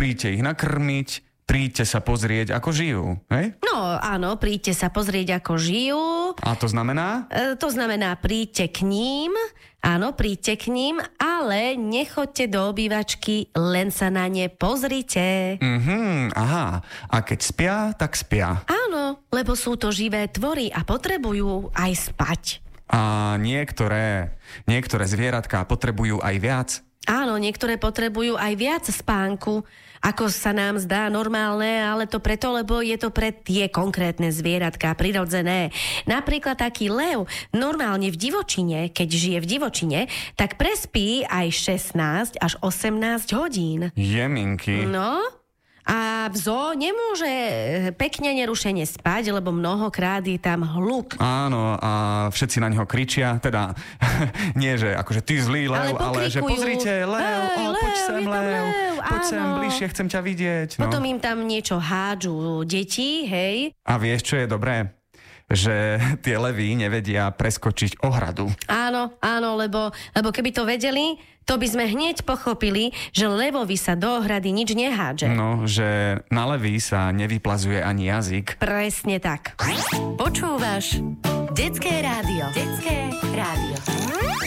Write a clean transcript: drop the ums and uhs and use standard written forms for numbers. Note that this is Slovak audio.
príďte ich nakrmiť, príďte sa pozrieť, ako žijú, hej? No áno, príďte sa pozrieť, ako žijú. A to znamená? To znamená, príďte k ním, áno, príďte k ním, ale nechoďte do obývačky, len sa na ne pozrite. Aha. A keď spia, tak spia. Áno, lebo sú to živé tvory a potrebujú aj spať. A niektoré zvieratká potrebujú aj viac. Áno, niektoré potrebujú aj viac spánku, ako sa nám zdá normálne, ale to preto, lebo je to pre tie konkrétne zvieratká prirodzené. Napríklad taký lev normálne v divočine, keď žije v divočine, tak prespí aj 16 až 18 hodín. Jeminky. No, a v zoo nemôže pekne nerušene spať, lebo mnohokrát je tam hluk. Áno, a všetci na neho kričia, teda nie, že akože ty zlý lev, ale že pozrite, lev, poď sem, lev, poď sem, bližšie, chcem ťa vidieť. No. Potom im tam niečo hádžu deti, hej. A vieš, čo je dobré? Že tie levy nevedia preskočiť ohradu. Áno, lebo keby to vedeli, to by sme hneď pochopili, že levovi sa do ohrady nič nehádže. No, že na levy sa nevyplazuje ani jazyk. Presne tak. Počúvaš Detské rádio. Detské rádio.